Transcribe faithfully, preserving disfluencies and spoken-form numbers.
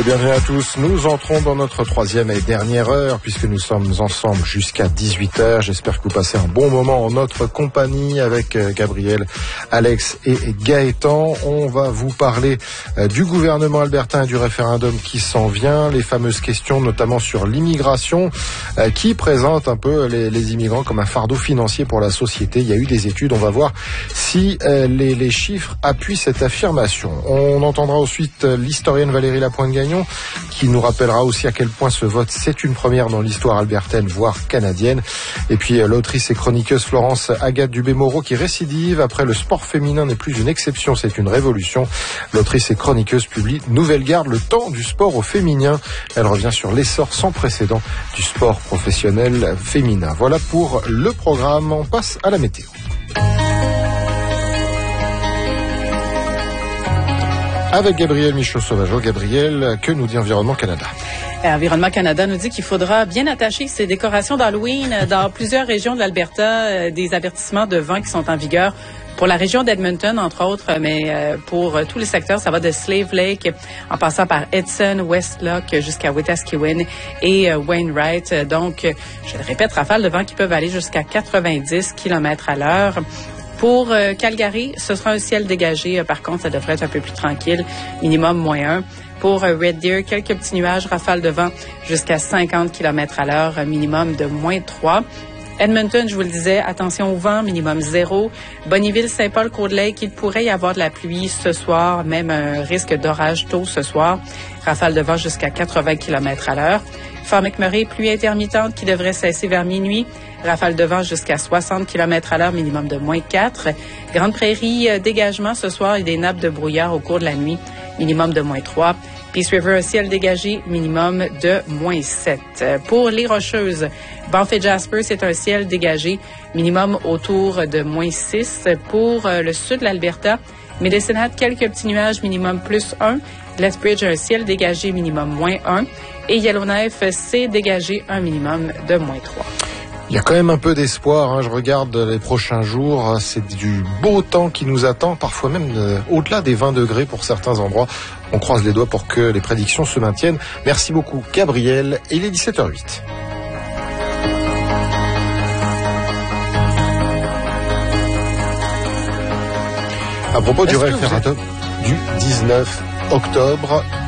Bienvenue à tous. Nous entrons dans notre troisième et dernière heure puisque nous sommes ensemble jusqu'à dix-huit heures. J'espère que vous passez un bon moment en notre compagnie avec Gabriel, Alex et Gaëtan. On va vous parler du gouvernement albertain et du référendum qui s'en vient. Les fameuses questions notamment sur l'immigration qui présentent un peu les, les immigrants comme un fardeau financier pour la société. Il y a eu des études. On va voir si les, les chiffres appuient cette affirmation. On entendra ensuite l'historienne Valérie Lapointe-Gagnon qui nous rappellera aussi à quel point ce vote c'est une première dans l'histoire albertaine, voire canadienne. Et puis l'autrice et chroniqueuse Florence Agathe Dubé-Moreau qui récidive. Après, le sport féminin n'est plus une exception, c'est une révolution. L'autrice et chroniqueuse publie Nouvelle Garde, le temps du sport au féminin. Elle revient sur l'essor sans précédent du sport professionnel féminin. Voilà pour le programme. On passe à la météo. Avec Gabriel Michaud-Sauvageau. Gabriel, que nous dit Environnement Canada? Environnement Canada nous dit qu'il faudra bien attacher ces décorations d'Halloween dans plusieurs régions de l'Alberta, des avertissements de vent qui sont en vigueur pour la région d'Edmonton, entre autres, mais pour tous les secteurs, ça va de Slave Lake en passant par Edson, Westlock jusqu'à Wetaskiwin et Wainwright. Donc, je le répète, rafales de vent qui peuvent aller jusqu'à quatre-vingt-dix kilomètres à l'heure. Pour euh, Calgary, ce sera un ciel dégagé. Euh, par contre, ça devrait être un peu plus tranquille, minimum moins un. Pour euh, Red Deer, quelques petits nuages, rafales de vent jusqu'à cinquante kilomètres à l'heure, euh, minimum de moins trois. Edmonton, je vous le disais, attention au vent, minimum zéro. Bonnyville, Saint-Paul, Cold Lake, il pourrait y avoir de la pluie ce soir, même un risque d'orage tôt ce soir. Rafales de vent jusqu'à quatre-vingts kilomètres à l'heure. Fort McMurray, pluie intermittente qui devrait cesser vers minuit. Rafales de vent jusqu'à soixante kilomètres à l'heure, minimum de moins quatre. Grande Prairie, euh, dégagement ce soir et des nappes de brouillard au cours de la nuit, minimum de moins trois. Peace River, ciel dégagé, minimum de moins sept. Euh, pour les Rocheuses, Banff et Jasper, c'est un ciel dégagé, minimum autour de moins six. Pour euh, le sud de l'Alberta, Medicine Hat, quelques petits nuages, minimum plus un. Lethbridge, un ciel dégagé, minimum moins un. Et Yellowknife, c'est dégagé, un minimum de moins trois. Il y a quand même un peu d'espoir, hein. Je regarde les prochains jours, c'est du beau temps qui nous attend, parfois même euh, au-delà des vingt degrés pour certains endroits. On croise les doigts pour que les prédictions se maintiennent. Merci beaucoup Gabriel, et il est dix-sept heures huit. À propos Est-ce du référendum êtes... du dix-neuf octobre,